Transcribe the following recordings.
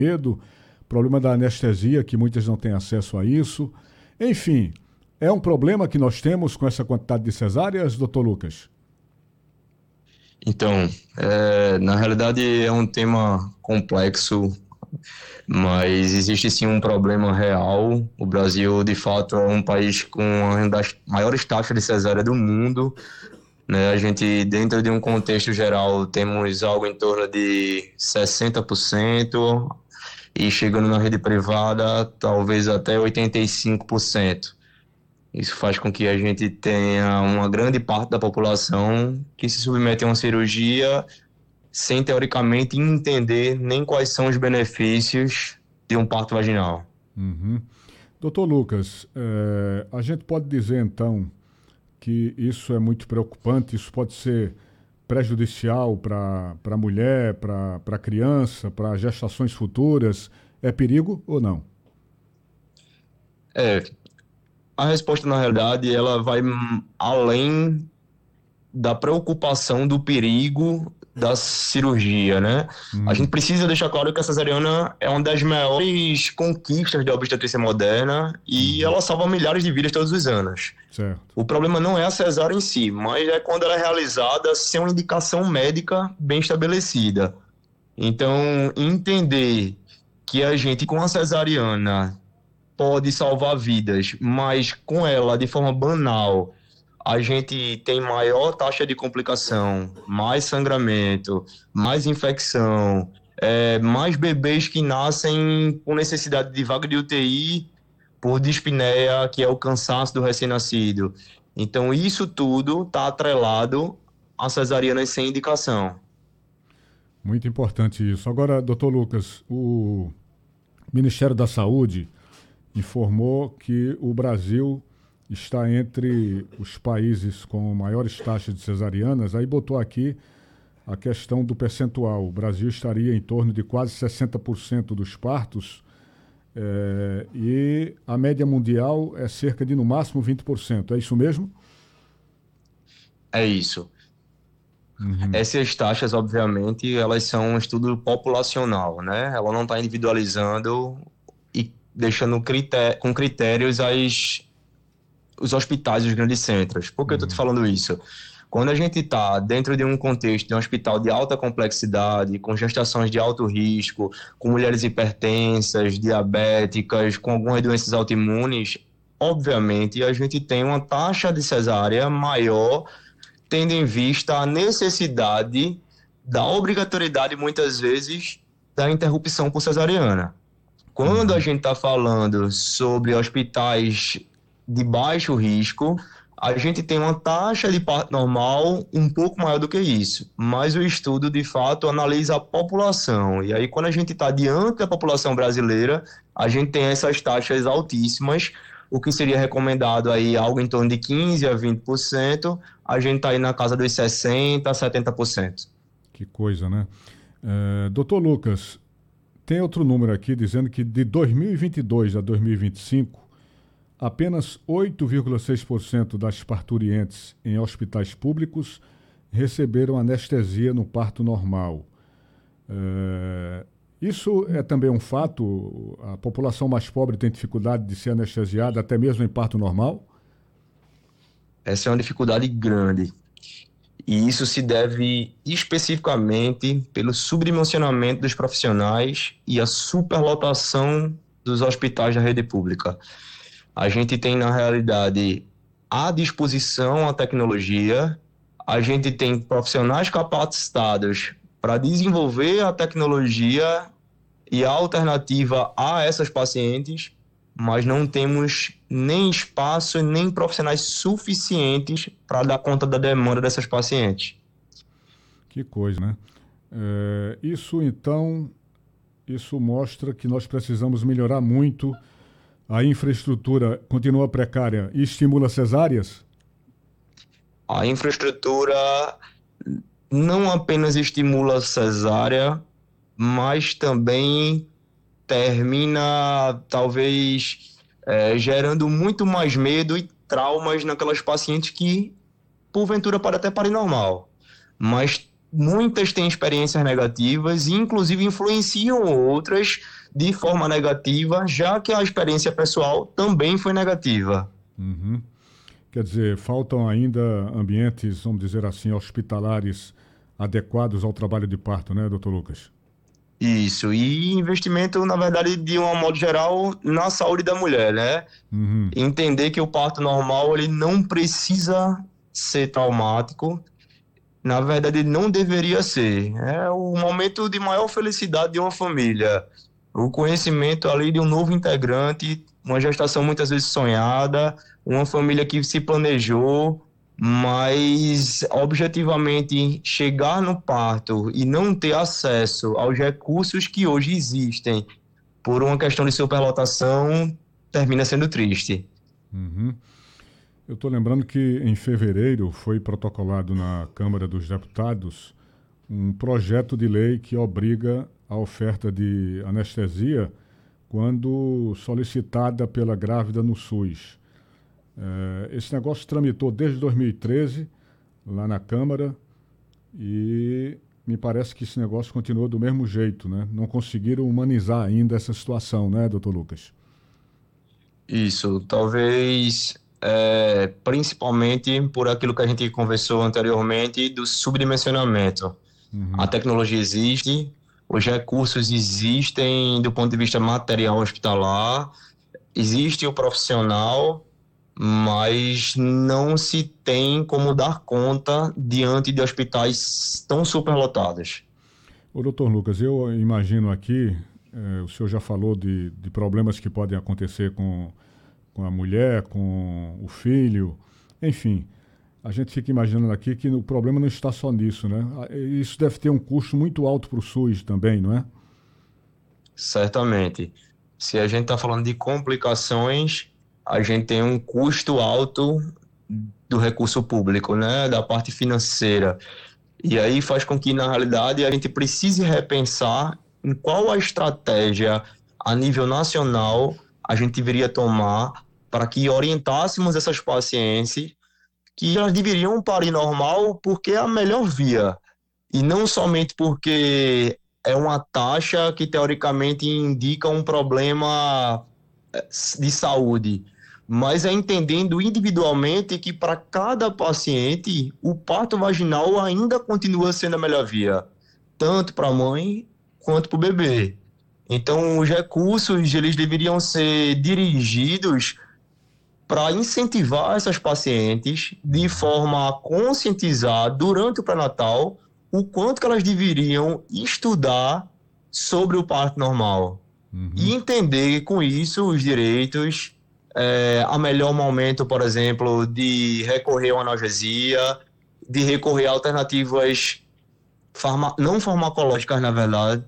medo, problema da anestesia, que muitas não têm acesso a isso. Enfim, é um problema que nós temos com essa quantidade de cesáreas, doutor Lucas? Então, na realidade é um tema complexo, mas existe sim um problema real. O Brasil, de fato, é um país com uma das maiores taxas de cesárea do mundo, né? A gente, dentro de um contexto geral, temos algo em torno de 60% e chegando na rede privada, talvez até 85%. Isso faz com que a gente tenha uma grande parte da população que se submete a uma cirurgia sem teoricamente entender nem quais são os benefícios de um parto vaginal. Uhum. Doutor Lucas, a gente pode dizer então que isso é muito preocupante, isso pode ser prejudicial para a mulher, para a criança, para gestações futuras. É perigo ou não? É, a resposta na realidade ela vai além da preocupação do perigo da cirurgia, né? A gente Hum, precisa deixar claro que a cesariana é uma das maiores conquistas da obstetrícia moderna e uhum, ela salva milhares de vidas todos os anos. certo. O problema não é a cesárea em si, mas é quando ela é realizada sem uma indicação médica bem estabelecida. Então, entender que a gente com a cesariana pode salvar vidas, mas com ela de forma banal, a gente tem maior taxa de complicação, mais sangramento, mais infecção, mais bebês que nascem com necessidade de vaga de UTI por dispneia, que é o cansaço do recém-nascido. Então, isso tudo está atrelado a cesariana sem indicação. Muito importante isso. Agora, doutor Lucas, o Ministério da Saúde informou que o Brasil está entre os países com maiores taxas de cesarianas. Aí botou aqui a questão do percentual. O Brasil estaria em torno de quase 60% dos partos, e a média mundial é cerca de, no máximo, 20%. É isso mesmo? É isso. Uhum. Essas taxas, obviamente, elas são um estudo populacional, né? Ela não está individualizando e deixando com critérios os hospitais, os grandes centros. Por que eu estou te Uhum. falando isso? Quando a gente está dentro de um contexto de um hospital de alta complexidade, com gestações de alto risco, com mulheres hipertensas, diabéticas, com algumas doenças autoimunes, obviamente a gente tem uma taxa de cesárea maior, tendo em vista a necessidade da obrigatoriedade, muitas vezes, da interrupção por cesariana. Quando a Uhum. gente está falando sobre hospitais de baixo risco, a gente tem uma taxa de parto normal um pouco maior do que isso, mas o estudo de fato analisa a população. E aí, quando a gente está diante da população brasileira, a gente tem essas taxas altíssimas, o que seria recomendado aí algo em torno de 15 a 20%, a gente está aí na casa dos 60 a 70%. Que coisa, né? Doutor Lucas, tem outro número aqui dizendo que de 2022 a 2025, apenas 8,6% das parturientes em hospitais públicos receberam anestesia no parto normal. Isso é também um fato? A população mais pobre tem dificuldade de ser anestesiada, até mesmo em parto normal? Essa é uma dificuldade grande. E isso se deve especificamente pelo subdimensionamento dos profissionais e a superlotação dos hospitais da rede pública. A gente tem, na realidade, à disposição a tecnologia, a gente tem profissionais capacitados para desenvolver a tecnologia e a alternativa a essas pacientes, mas não temos nem espaço nem profissionais suficientes para dar conta da demanda dessas pacientes. Que coisa, né? Isso então, isso mostra que nós precisamos melhorar muito. A infraestrutura continua precária e estimula cesáreas? A infraestrutura não apenas estimula a cesárea, mas também termina, talvez, gerando muito mais medo e traumas naquelas pacientes que, porventura, podem até parir normal, mas muitas têm experiências negativas e, inclusive, influenciam outras de forma negativa, já que a experiência pessoal também foi negativa. Uhum. Quer dizer, faltam ainda ambientes, vamos dizer assim, hospitalares adequados ao trabalho de parto, né, doutor Lucas? Isso, e investimento, na verdade, de um modo geral, na saúde da mulher, né? Uhum. Entender que o parto normal, ele não precisa ser traumático, na verdade, ele não deveria ser. É o momento de maior felicidade de uma família. O conhecimento ali de um novo integrante, uma gestação muitas vezes sonhada, uma família que se planejou, mas objetivamente chegar no parto e não ter acesso aos recursos que hoje existem por uma questão de superlotação termina sendo triste. Uhum. Eu estou lembrando que em fevereiro foi protocolado na Câmara dos Deputados um projeto de lei que obriga a oferta de anestesia quando solicitada pela grávida no SUS. Esse negócio tramitou desde 2013 lá na Câmara e me parece que esse negócio continua do mesmo jeito, né? Não conseguiram humanizar ainda essa situação, né, doutor Lucas? Isso, talvez principalmente por aquilo que a gente conversou anteriormente do subdimensionamento. A Uhum. tecnologia existe, os recursos existem do ponto de vista material hospitalar, existe o profissional, mas não se tem como dar conta diante de hospitais tão superlotados. Ô, doutor Lucas, eu imagino aqui, o senhor já falou de problemas que podem acontecer com a mulher, com o filho, enfim. A gente fica imaginando aqui que o problema não está só nisso, né? Isso deve ter um custo muito alto para o SUS também, não é? Certamente. Se a gente está falando de complicações, a gente tem um custo alto do recurso público, né, da parte financeira. E aí faz com que, na realidade, a gente precise repensar em qual a estratégia a nível nacional a gente deveria tomar para que orientássemos essas pacientes que elas deveriam parir normal porque é a melhor via. E não somente porque é uma taxa que teoricamente indica um problema de saúde, mas é entendendo individualmente que para cada paciente o parto vaginal ainda continua sendo a melhor via, tanto para a mãe quanto para o bebê. Então, os recursos eles deveriam ser dirigidos para incentivar essas pacientes de forma a conscientizar durante o pré-natal o quanto que elas deveriam estudar sobre o parto normal e Uhum. entender com isso os direitos, a melhor momento, por exemplo, de recorrer a uma analgesia, de recorrer a alternativas não farmacológicas, na verdade,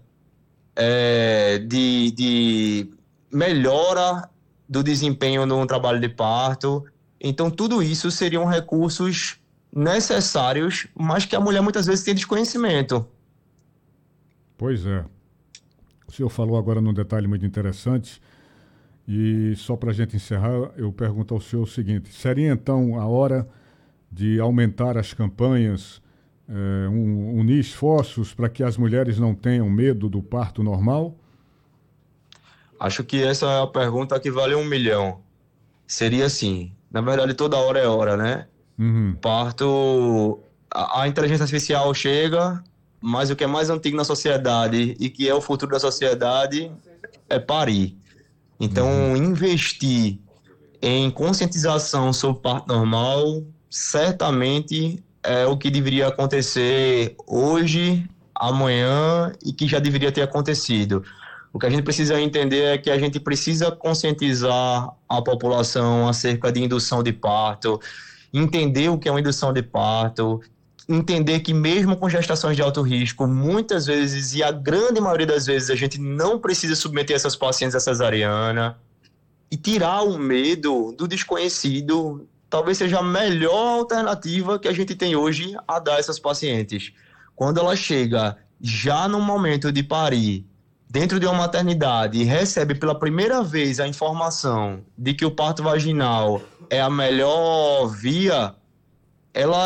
de melhora do desempenho no trabalho de parto. Então, tudo isso seriam recursos necessários, mas que a mulher muitas vezes tem desconhecimento. Pois é. O senhor falou agora num detalhe muito interessante. E só para a gente encerrar, eu pergunto ao senhor o seguinte: seria então a hora de aumentar as campanhas, unir esforços para que as mulheres não tenham medo do parto normal? Acho que essa é a pergunta que vale 1 milhão. Seria assim, na verdade, toda hora é hora, né? Uhum. Parto, a inteligência artificial chega, mas o que é mais antigo na sociedade e que é o futuro da sociedade é parir. Uhum. Então, investir em conscientização sobre parto normal, certamente é o que deveria acontecer hoje, amanhã e que já deveria ter acontecido. O que a gente precisa entender é que a gente precisa conscientizar a população acerca de indução de parto, entender o que é uma indução de parto, entender que mesmo com gestações de alto risco, muitas vezes, e a grande maioria das vezes, a gente não precisa submeter essas pacientes à cesariana e tirar o medo do desconhecido talvez seja a melhor alternativa que a gente tem hoje a dar a essas pacientes. Quando ela chega já no momento de parir, dentro de uma maternidade, e recebe pela primeira vez a informação de que o parto vaginal é a melhor via, ela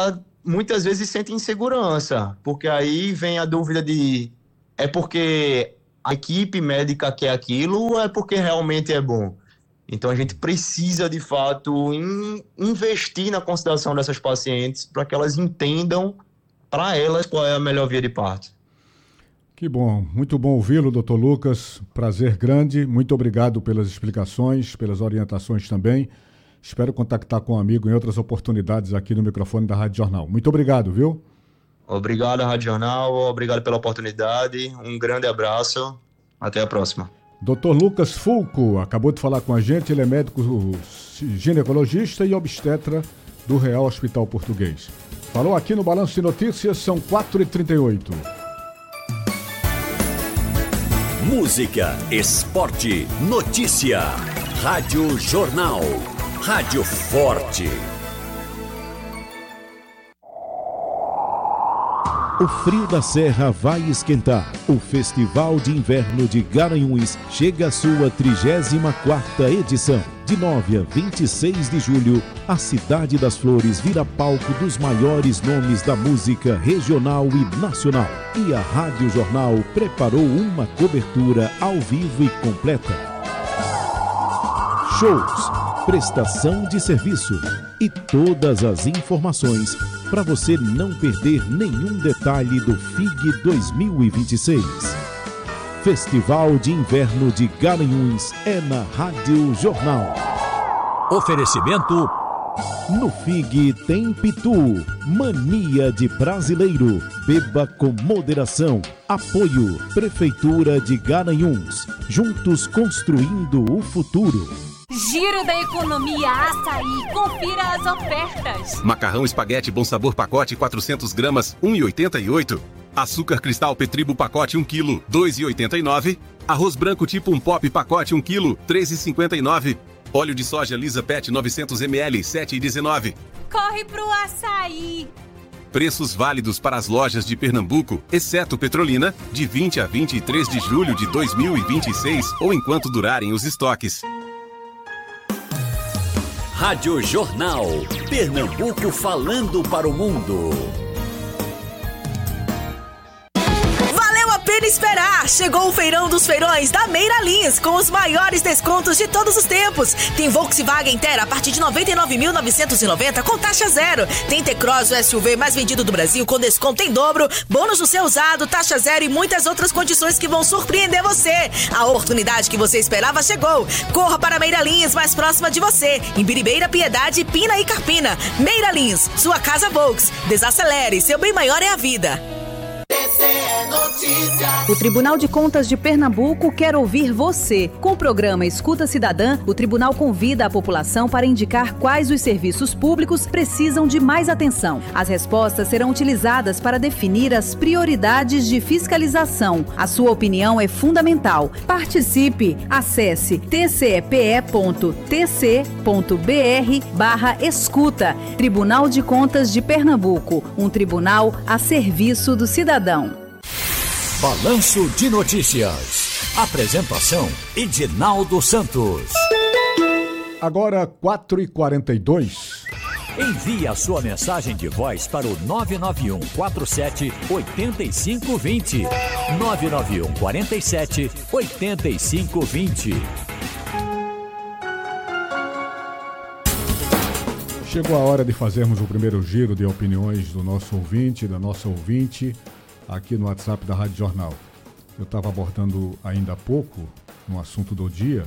muitas vezes sentem insegurança, porque aí vem a dúvida de é porque a equipe médica quer aquilo ou é porque realmente é bom? Então a gente precisa, de fato, investir na consideração dessas pacientes para que elas entendam para elas qual é a melhor via de parto. Que bom, muito bom ouvi-lo, doutor Lucas. Prazer grande, muito obrigado pelas explicações, pelas orientações também. Espero contactar com um amigo em outras oportunidades aqui no microfone da Rádio Jornal. Muito obrigado, viu? Obrigado, Rádio Jornal, obrigado pela oportunidade, um grande abraço, até a próxima. Dr. Lucas Fulco acabou de falar com a gente, ele é médico ginecologista e obstetra do Real Hospital Português. Falou aqui no Balanço de Notícias, são 4h38. Música, esporte, notícia. Rádio Jornal. Rádio Forte. O frio da Serra vai esquentar. O Festival de Inverno de Garanhuns chega à sua 34ª edição. De 9 a 26 de julho, a Cidade das Flores vira palco dos maiores nomes da música regional e nacional. E a Rádio Jornal preparou uma cobertura ao vivo e completa. Shows, prestação de serviço e todas as informações para você não perder nenhum detalhe do FIG 2026. Festival de Inverno de Garanhuns é na Rádio Jornal. Oferecimento. No FIG tem Pitu, mania de brasileiro. Beba com moderação. Apoio, Prefeitura de Garanhuns. Juntos construindo o futuro. Giro da Economia Açaí. Confira as ofertas. Macarrão espaguete Bom Sabor pacote 400 gramas, 1,88. Açúcar cristal Petribo pacote 1 kg, 2,89. Arroz branco tipo 1 pop pacote 1 kg, 3,59. Óleo de soja Lisa Pet 900 ml, 7,19. Corre pro Açaí. Preços válidos para as lojas de Pernambuco, exceto Petrolina, de 20 a 23 de julho de 2026 ou enquanto durarem os estoques. Rádio Jornal. Pernambuco falando para o mundo. Valeu a pena esperar! Chegou o Feirão dos Feirões da Meira Lins, com os maiores descontos de todos os tempos. Tem Volkswagen Terra a partir de 99.990 com taxa zero. Tem T-Cross, o SUV mais vendido do Brasil, com desconto em dobro, bônus no seu usado, taxa zero e muitas outras condições que vão surpreender você. A oportunidade que você esperava chegou. Corra para Meira Lins, mais próxima de você, em Biribeira, Piedade, Pina e Carpina. Meira Lins, sua casa Volks. Desacelere, seu bem maior é a vida. O Tribunal de Contas de Pernambuco quer ouvir você. Com o programa Escuta Cidadã, o tribunal convida a população para indicar quais os serviços públicos precisam de mais atenção. As respostas serão utilizadas para definir as prioridades de fiscalização. A sua opinião é fundamental. Participe. Acesse tce.tc.br/escuta. Tribunal de Contas de Pernambuco, um tribunal a serviço do cidadão. Balanço de Notícias. Apresentação: Edinaldo Santos. Agora 4h42. Envie a sua mensagem de voz para o 991 47 8520. 991 47 8520. Chegou a hora de fazermos o primeiro giro de opiniões do nosso ouvinte, da nossa ouvinte, aqui no WhatsApp da Rádio Jornal. Eu estava abordando ainda há pouco, no assunto do dia,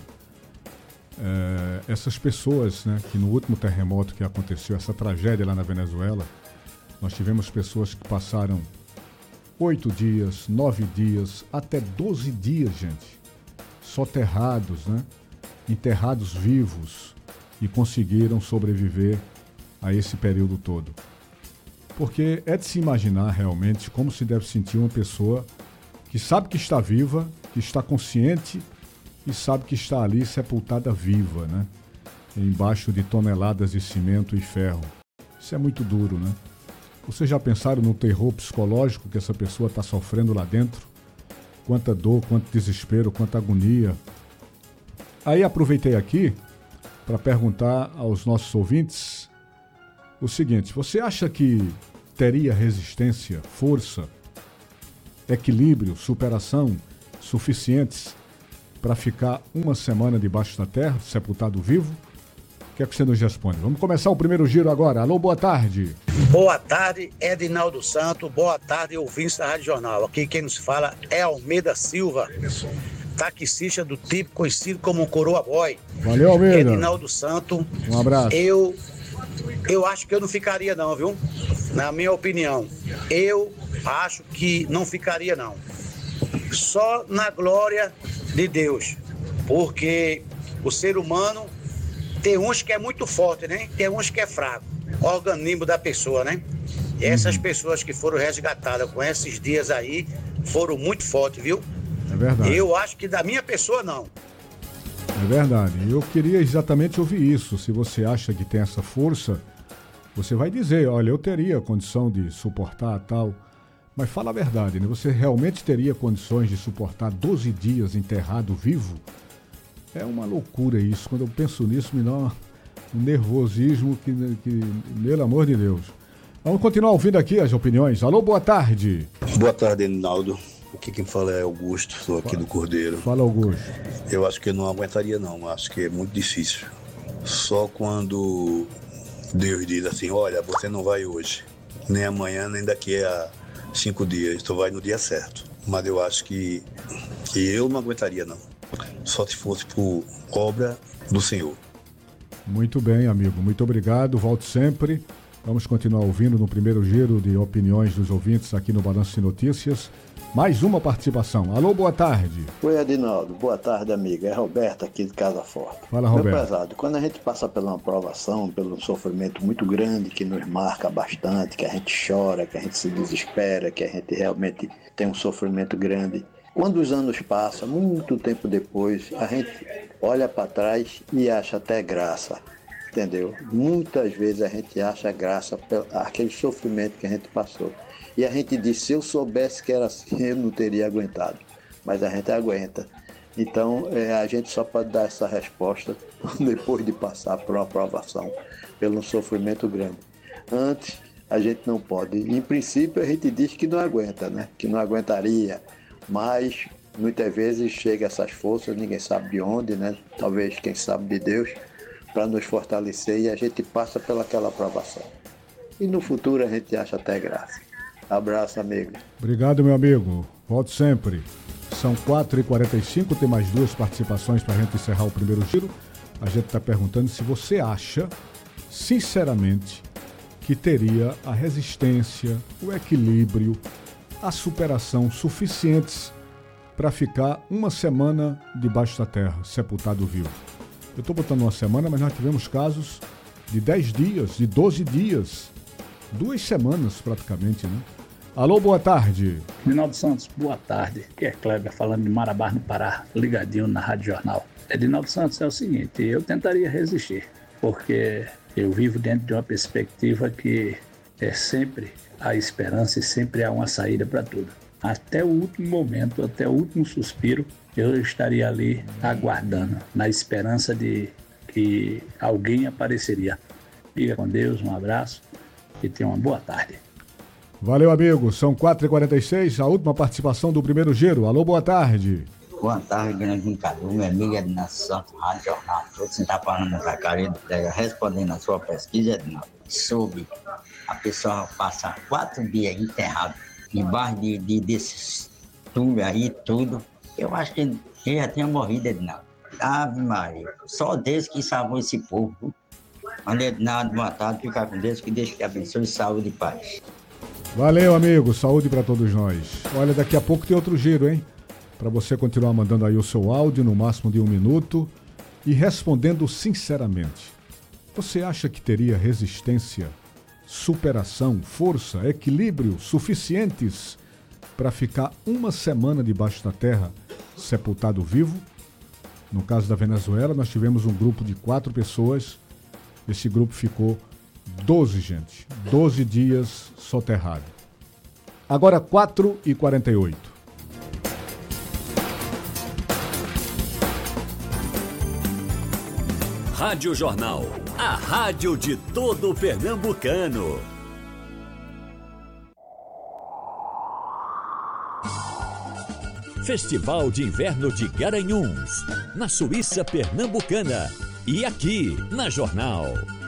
essas pessoas, né, que no último terremoto que aconteceu, essa tragédia lá na Venezuela, nós tivemos pessoas que passaram 8 dias, 9 dias, até 12 dias, gente, soterrados, né, enterrados vivos, e conseguiram sobreviver a esse período todo. Porque é de se imaginar realmente como se deve sentir uma pessoa que sabe que está viva, que está consciente e sabe que está ali sepultada viva, né? Embaixo de toneladas de cimento e ferro. Isso é muito duro, né? Vocês já pensaram no terror psicológico que essa pessoa está sofrendo lá dentro? Quanta dor, quanto desespero, quanta agonia. Aí aproveitei aqui para perguntar aos nossos ouvintes o seguinte: você acha que teria resistência, força, equilíbrio, superação suficientes para ficar uma semana debaixo da terra, sepultado vivo? O que é que você nos responde? Vamos começar o primeiro giro agora. Alô, boa tarde. Boa tarde, Edinaldo Santos. Boa tarde, ouvintes da Rádio Jornal. Aqui quem nos fala é Almeida Silva, taxista do tipo conhecido como Coroa Boy. Valeu, Almeida. Edinaldo Santos. Um abraço. Eu acho que eu não ficaria não, viu? Na minha opinião. Eu acho que não ficaria não. Só na glória de Deus. Porque o ser humano tem uns que é muito forte, né? Tem uns que é fraco. O organismo da pessoa, né? E essas pessoas que foram resgatadas com esses dias aí foram muito fortes, viu? É verdade. Eu acho que da minha pessoa, não. É verdade. Eu queria exatamente ouvir isso. Se você acha que tem essa força, você vai dizer, olha, eu teria condição de suportar tal. Mas fala a verdade, né? Você realmente teria condições de suportar 12 dias enterrado vivo? É uma loucura isso. Quando eu penso nisso, me dá um nervosismo que, pelo amor de Deus. Vamos continuar ouvindo aqui as opiniões. Alô, boa tarde. Boa tarde, Edinaldo. Aqui quem fala é Augusto, sou aqui do Cordeiro. Fala, Augusto. Eu acho que eu não aguentaria não, acho que é muito difícil. Só quando Deus diz assim, olha, você não vai hoje, nem amanhã, nem daqui a 5 dias, tu vai no dia certo. Mas eu acho que eu não aguentaria não, só se fosse por obra do Senhor. Muito bem, amigo, muito obrigado, volte sempre. Vamos continuar ouvindo no primeiro giro de opiniões dos ouvintes aqui no Balanço de Notícias. Mais uma participação. Alô, boa tarde. Oi, Adinaldo. Boa tarde, amiga. É Roberto aqui de Casa Forte. Fala, Roberto. Meu prezado, quando a gente passa por uma provação, pelo um sofrimento muito grande que nos marca bastante, que a gente chora, que a gente se desespera, que a gente realmente tem um sofrimento grande. Quando os anos passam, muito tempo depois, a gente olha para trás e acha até graça. Entendeu? Muitas vezes a gente acha graça pelo aquele sofrimento que a gente passou. E a gente diz, se eu soubesse que era assim, eu não teria aguentado. Mas a gente aguenta. Então, a gente só pode dar essa resposta depois de passar por uma provação, pelo um sofrimento grande. Antes, a gente não pode. Em princípio, a gente diz que não aguenta, né? Que não aguentaria. Mas, muitas vezes, chega essas forças, ninguém sabe de onde, né? Talvez, quem sabe de Deus, para nos fortalecer e a gente passa pelaquela provação. E no futuro a gente acha até graça. Abraço, amigo. Obrigado, meu amigo. Volte sempre. São 4h45, tem mais 2 participações para a gente encerrar o primeiro giro. A gente está perguntando se você acha, sinceramente, que teria a resistência, o equilíbrio, a superação suficientes para ficar uma semana debaixo da terra, sepultado vivo. Eu estou botando uma semana, mas nós tivemos casos de 10 dias, de 12 dias, 2 semanas praticamente, né? Alô, boa tarde. Edinaldo Santos, boa tarde. Aqui é Kleber falando de Marabá, no Pará, ligadinho na Rádio Jornal. Edinaldo Santos, é o seguinte, eu tentaria resistir, porque eu vivo dentro de uma perspectiva que é sempre a esperança e sempre há uma saída para tudo. Até o último momento, até o último suspiro, eu estaria ali aguardando, na esperança de que alguém apareceria. Fica com Deus, um abraço e tenha uma boa tarde. Valeu, amigo. São 4h46, a última participação do primeiro giro. Alô, boa tarde. Boa tarde, grande Cadu, minha amiga Edinaldo Santos, Rádio Jornal. Você está falando da Jacareí do Pega, respondendo a sua pesquisa, Edinaldo, sobre a pessoa passar 4 dias enterrado debaixo desses túmulos aí, tudo. Eu acho que ele já tinha morrido, Edinaldo. Ave Maria, só Deus que salvou esse povo. Olha, Edinaldo, boa tarde, fica com Deus, que Deus te abençoe, saúde e paz. Valeu, amigo, saúde para todos nós. Olha, daqui a pouco tem outro giro, hein? Para você continuar mandando aí o seu áudio, no máximo de 1 minuto, e respondendo sinceramente. Você acha que teria resistência, superação, força, equilíbrio suficientes para ficar uma semana debaixo da terra, sepultado vivo? No caso da Venezuela, nós tivemos um grupo de 4 pessoas. Esse grupo ficou 12, gente. 12 dias soterrado. Agora 4h48. Rádio Jornal, a rádio de todo pernambucano. Festival de Inverno de Garanhuns, na Suíça Pernambucana e aqui na Jornal.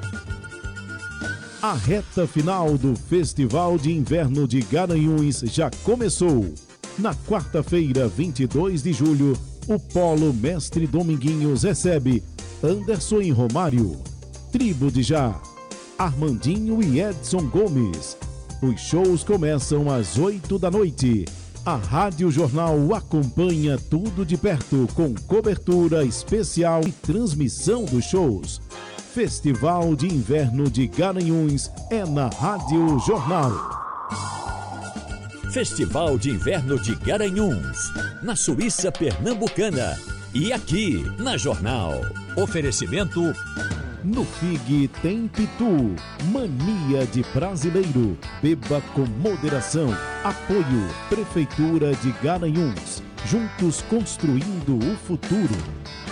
A reta final do Festival de Inverno de Garanhuns já começou. Na quarta-feira, 22 de julho, o Polo Mestre Dominguinhos recebe Anderson e Romário, Tribo de Já, Armandinho e Edson Gomes. Os shows começam às 8 da noite. A Rádio Jornal acompanha tudo de perto com cobertura especial e transmissão dos shows. Festival de Inverno de Garanhuns é na Rádio Jornal. Festival de Inverno de Garanhuns, na Suíça Pernambucana e aqui na Jornal. Oferecimento No FIG tem Pitu, mania de brasileiro. Beba com moderação. Apoio Prefeitura de Garanhuns. Juntos construindo o futuro.